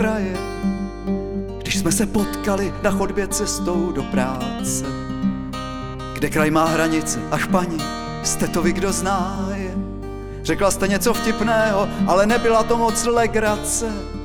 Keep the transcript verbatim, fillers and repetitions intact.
kraje, když jsme se potkali na chodbě cestou do práce. Kde kraj má hranice, ach paní, jste to vy, kdo zná je. Řekla jste něco vtipného, ale nebyla to moc legrace.